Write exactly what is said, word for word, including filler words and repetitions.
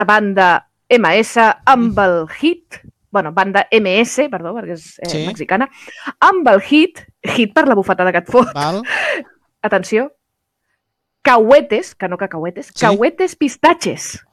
banda ema esse amb el hit, bueno, banda eme esse, perdó, perquè és eh, Sí. mexicana, amb el hit, hit per la bufetada que et fot. Val? Atenció, cahuetes, que no cacahuetes, Sí. cahuetes pistatxes.